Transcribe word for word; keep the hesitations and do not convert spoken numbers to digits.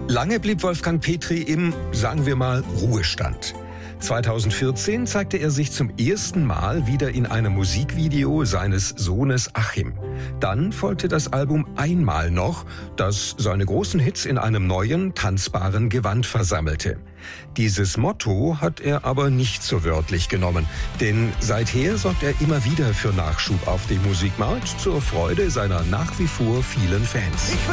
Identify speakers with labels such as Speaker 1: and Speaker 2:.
Speaker 1: Lange blieb Wolfgang Petri im, sagen wir mal, Ruhestand. zweitausendvierzehn zeigte er sich zum ersten Mal wieder in einem Musikvideo seines Sohnes Achim. Dann folgte das Album Einmal noch, das seine großen Hits in einem neuen, tanzbaren Gewand versammelte. Dieses Motto hat er aber nicht so wörtlich genommen, denn seither sorgt er immer wieder für Nachschub auf dem Musikmarkt zur Freude seiner nach wie vor vielen Fans.